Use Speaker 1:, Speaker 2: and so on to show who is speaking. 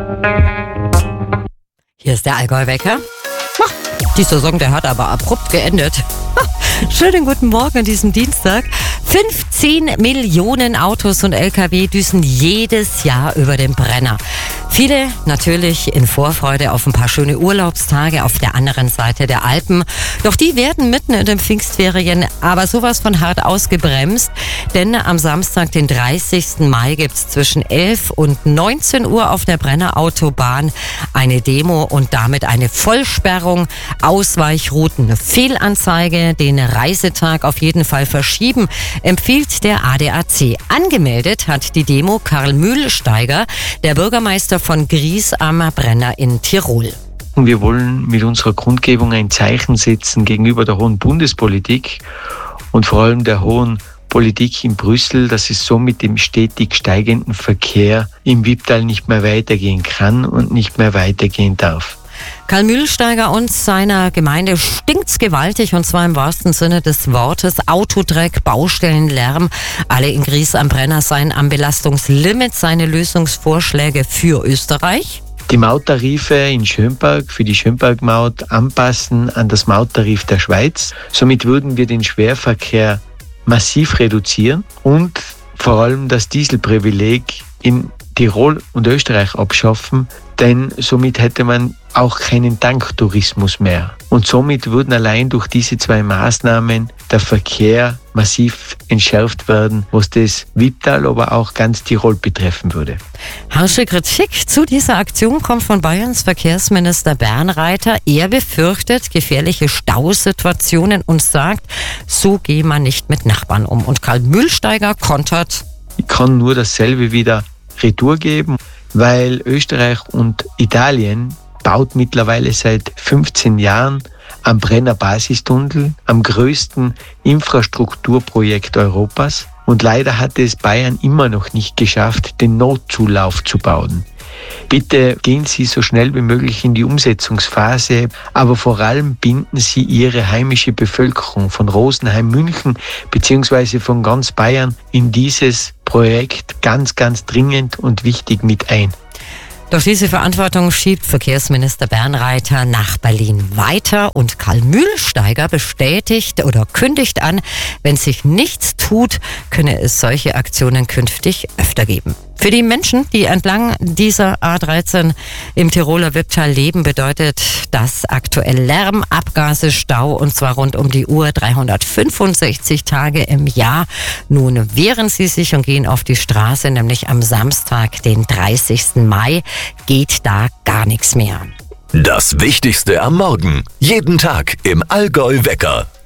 Speaker 1: Hier ist der Allgäu-Wecker. Dieser Song, der hat aber abrupt geendet. Schönen guten Morgen an diesem Dienstag. 15 Millionen Autos und LKW düsen jedes Jahr über den Brenner. Viele natürlich in Vorfreude auf ein paar schöne Urlaubstage auf der anderen Seite der Alpen. Doch die werden mitten in den Pfingstferien aber sowas von hart ausgebremst. Denn am Samstag, den 30. Mai, gibt's zwischen 11 und 19 Uhr auf der Brenner Autobahn eine Demo und damit eine Vollsperrung, Ausweichrouten, Fehlanzeige, den Reisetag auf jeden Fall verschieben, empfiehlt der ADAC. Angemeldet hat die Demo Karl Mühlsteiger, der Bürgermeister von Gries am Brenner in Tirol.
Speaker 2: Wir wollen mit unserer Kundgebung ein Zeichen setzen gegenüber der hohen Bundespolitik und vor allem der hohen Politik in Brüssel, dass es so mit dem stetig steigenden Verkehr im Wipptal nicht mehr weitergehen kann und nicht mehr weitergehen darf.
Speaker 1: Karl Mühlsteiger und seiner Gemeinde stinkt's gewaltig, und zwar im wahrsten Sinne des Wortes. Autodreck, Baustellenlärm, alle in Gries am Brenner seien am Belastungslimit. Seine Lösungsvorschläge für Österreich:
Speaker 2: Die Mauttarife in Schönberg für die Schönberg-Maut anpassen an das Mauttarif der Schweiz. Somit würden wir den Schwerverkehr massiv reduzieren und vor allem das Dieselprivileg in Tirol und Österreich abschaffen, denn somit hätte man auch keinen Tanktourismus mehr. Und somit würden allein durch diese zwei Maßnahmen der Verkehr massiv entschärft werden, was das Wipptal, aber auch ganz Tirol betreffen würde.
Speaker 1: Harsche Kritik zu dieser Aktion kommt von Bayerns Verkehrsminister Bernreiter. Er befürchtet gefährliche Stausituationen und sagt, so gehe man nicht mit Nachbarn um. Und Karl Mühlsteiger kontert:
Speaker 2: Ich kann nur dasselbe wieder retour geben, weil Österreich und Italien baut mittlerweile seit 15 Jahren am Brenner Basistunnel, am größten Infrastrukturprojekt Europas. Und leider hat es Bayern immer noch nicht geschafft, den Notzulauf zu bauen. Bitte gehen Sie so schnell wie möglich in die Umsetzungsphase, aber vor allem binden Sie Ihre heimische Bevölkerung von Rosenheim, München bzw. von ganz Bayern in dieses Projekt ganz, ganz dringend und wichtig mit ein.
Speaker 1: Doch diese Verantwortung schiebt Verkehrsminister Bernreiter nach Berlin weiter, und Karl Mühlsteiger bestätigt oder kündigt an, wenn sich nichts tut, könne es solche Aktionen künftig öfter geben. Für die Menschen, die entlang dieser A13 im Tiroler Wipptal leben, bedeutet das aktuell Lärm, Abgase, Stau, und zwar rund um die Uhr 365 Tage im Jahr. Nun wehren sie sich und gehen auf die Straße, nämlich am Samstag, den 30. Mai, geht da gar nichts mehr.
Speaker 3: Das Wichtigste am Morgen. Jeden Tag im Allgäu-Wecker.